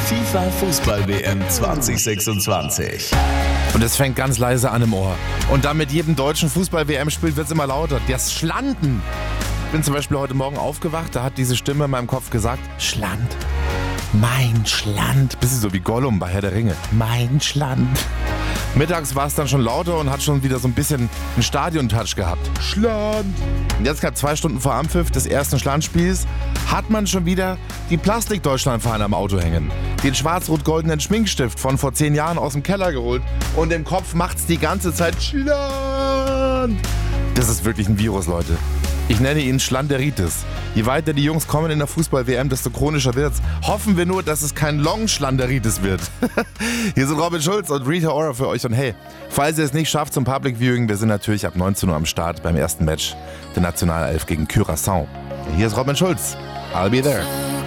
FIFA Fußball-WM 2026. Und es fängt ganz leise an im Ohr. Und dann mit jedem deutschen Fußball-WM-Spiel wird es immer lauter. Das Schlanden. Ich bin zum Beispiel heute Morgen aufgewacht, da hat diese Stimme in meinem Kopf gesagt, Schland. Mein Schland. Bisschen so wie Gollum bei Herr der Ringe. Mein Schland. Mittags war es dann schon lauter und hat schon wieder so ein bisschen einen Stadion-Touch gehabt. Schland. Und jetzt knapp 2 Stunden vor Anpfiff des ersten Schlandspiels hat man schon wieder die Plastik-Deutschland-Fahne am Auto hängen. Den schwarz-rot-goldenen Schminkstift von vor 10 Jahren aus dem Keller geholt und im Kopf macht's die ganze Zeit Schland. Das ist wirklich ein Virus, Leute. Ich nenne ihn Schlanderitis. Je weiter die Jungs kommen in der Fußball-WM, desto chronischer wird's. Hoffen wir nur, dass es kein Long-Schlanderitis wird. Hier sind Robin Schulz und Rita Ora für euch. Und hey, falls ihr es nicht schafft zum Public Viewing, wir sind natürlich ab 19 Uhr am Start beim ersten Match der Nationalelf gegen Curaçao. Hier ist Robin Schulz. I'll be there.